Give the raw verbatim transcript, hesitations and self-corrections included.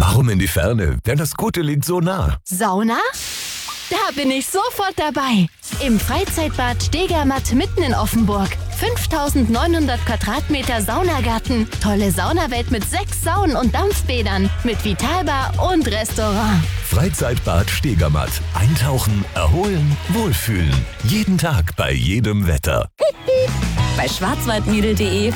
Warum in die Ferne, wenn das Gute liegt so nah? Sauna? Da bin ich sofort dabei. Im Freizeitbad Stegermatt mitten in Offenburg. fünftausendneunhundert Quadratmeter Saunagarten. Tolle Saunawelt mit sechs Saunen und Dampfbädern. Mit Vitalbar und Restaurant. Freizeitbad Stegermatt. Eintauchen, erholen, wohlfühlen. Jeden Tag bei jedem Wetter. Bei schwarzwaldmädel punkt de